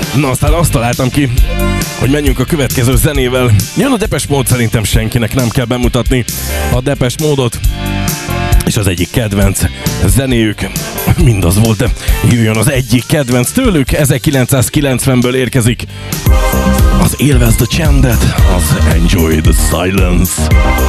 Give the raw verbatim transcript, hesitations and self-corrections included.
Na, aztán azt találtam ki, hogy menjünk a következő zenével. Jön a Depeche Mode, szerintem senkinek nem kell bemutatni a Depeche Mode-ot. És az egyik kedvenc zenéjük mindaz volt, de jöjjön az egyik kedvenc tőlük, ezerkilencszázkilencvenből érkezik az Élvezd a csendet, az Enjoy the Silence.